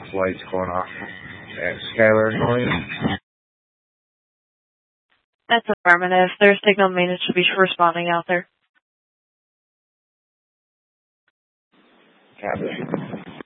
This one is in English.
lights going off. Skylar noise. That's affirmative. Their signal maintenance should be responding out there. Copy.